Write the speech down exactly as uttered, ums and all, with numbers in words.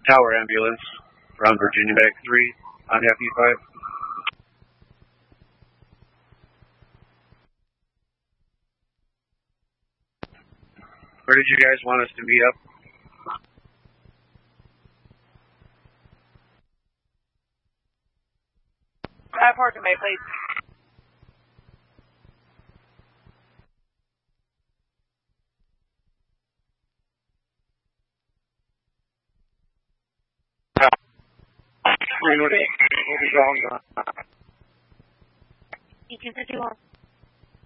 Tower ambulance from Virginia Medic three on F E five. Where did you guys want us to meet up? Five Horton Bay, please. Greenwood, we'll be going. E two fifty-one.